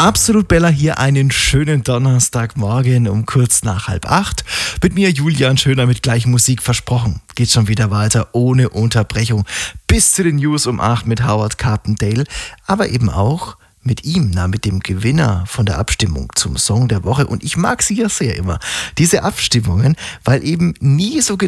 Absolut Bella hier, einen schönen Donnerstagmorgen um kurz nach 7:30. Mit mir Julian Schöner mit gleich Musik versprochen. Geht schon wieder weiter ohne Unterbrechung bis zu den News um 8 mit Howard Carpendale, aber eben auch mit ihm, mit dem Gewinner von der Abstimmung zum Song der Woche. Und ich mag sie ja sehr immer, diese Abstimmungen, weil eben nie so genau